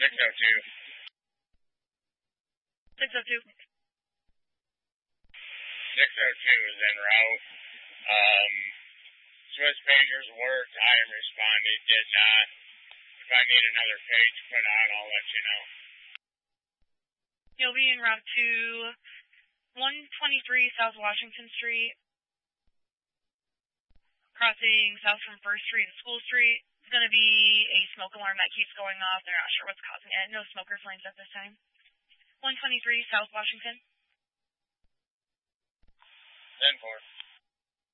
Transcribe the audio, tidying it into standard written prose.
602. 602. 602 is en route. Swiss pagers worked. I am responding. Did not. If I need another page put on, I'll let you know. You'll be en route to 123 South Washington Street, crossing south from 1st Street and School Street. It's going to be a smoke alarm that keeps going off. They're not sure what's causing it. No smokers lanes at this time. 123 South Washington. 10-4.